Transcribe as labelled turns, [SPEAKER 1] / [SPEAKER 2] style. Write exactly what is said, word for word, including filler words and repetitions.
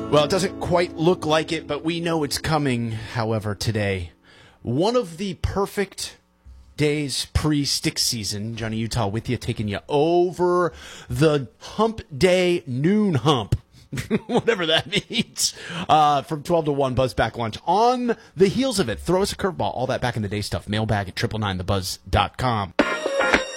[SPEAKER 1] Well, it doesn't quite look like it, but we know it's coming, however, today. One of the perfect days pre-stick season. Johnny Utah with you, taking you over the hump day noon hump. Whatever that means. Uh, from twelve to one, Buzz Back Lunch. On the heels of it, throw us a curveball. All that back in the day stuff. Mailbag at triple nine the buzz dot com.